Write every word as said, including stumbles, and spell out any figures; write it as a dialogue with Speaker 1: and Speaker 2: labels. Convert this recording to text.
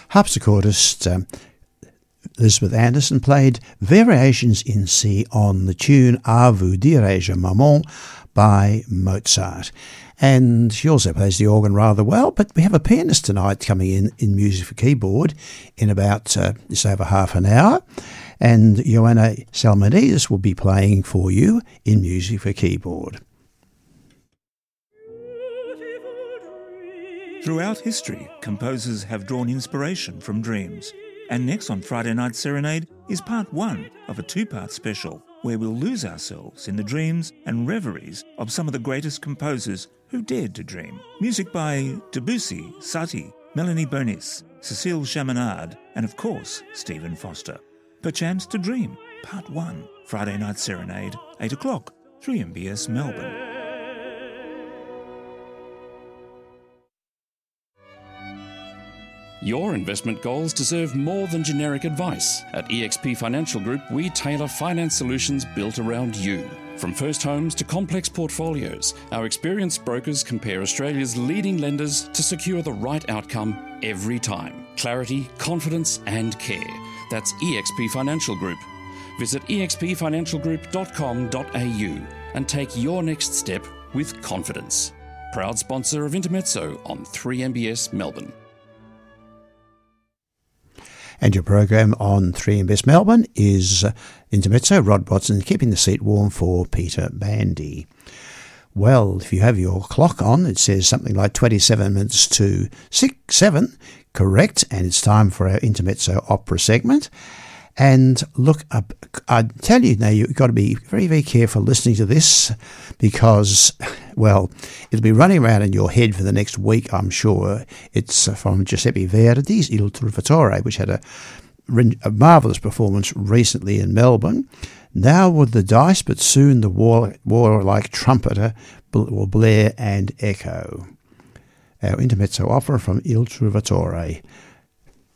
Speaker 1: harpsichordist um, Elizabeth Anderson played Variations in C on the tune A vous dirai-je maman by Mozart. And she also plays the organ rather well, but we have a pianist tonight coming in in Music for Keyboard in about uh, just over half an hour. And Joanna Salmonidis will be playing for you in Music for Keyboard.
Speaker 2: Throughout history, composers have drawn inspiration from dreams. And next on Friday Night Serenade is part one of a two-part special where we'll lose ourselves in the dreams and reveries of some of the greatest composers who dared to dream. Music by Debussy, Satie, Melanie Bonis, Cécile Chaminade, and of course, Stephen Foster. Perchance to Dream, part one, Friday Night Serenade, eight o'clock, three M B S Melbourne.
Speaker 3: Your investment goals deserve more than generic advice. At E X P Financial Group, we tailor finance solutions built around you. From first homes to complex portfolios, our experienced brokers compare Australia's leading lenders to secure the right outcome every time. Clarity, confidence and care. That's E X P Financial Group. Visit e x p financial group dot com dot a u and take your next step with confidence. Proud sponsor of Intermezzo on three M B S Melbourne.
Speaker 1: And your program on three M B S Melbourne is uh, Intermezzo, Rod Watson, keeping the seat warm for Peter Bandy. Well, if you have your clock on, it says something like twenty-seven minutes to six, seven, correct, and it's time for our Intermezzo opera segment. And look, I tell you now, you've got to be very, very careful listening to this because, well, it'll be running around in your head for the next week, I'm sure. It's from Giuseppe Verdi's Il Trovatore, which had a, a marvellous performance recently in Melbourne. Now with the dice, but soon the war, warlike trumpeter will blare and echo. Our Intermezzo opera from Il Trovatore.